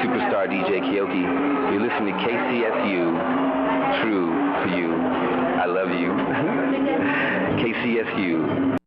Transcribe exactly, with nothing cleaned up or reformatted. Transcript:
superstar D J Keoki. You're listening to K C S U, true to you. I love you. K C S U.